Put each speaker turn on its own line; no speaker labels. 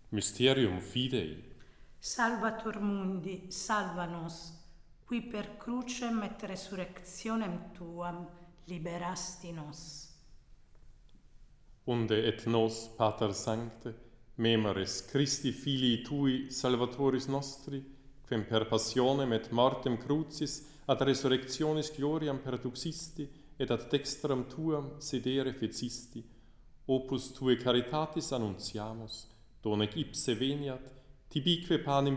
Mysterium Fidei.
Salvator mundi, salva nos, qui per crucem et resurrectionem tuam liberasti nos.
Unde et nos, Pater Sancte, memoris Christi Filii Tui, Salvatoris nostri, quem per passionem et mortem crucis ad resurrectionis gloriam perduxisti et ad dextram Tuam sedere fecisti, opus Tue caritatis annuntiamus, donec ipse veniat, tibique panem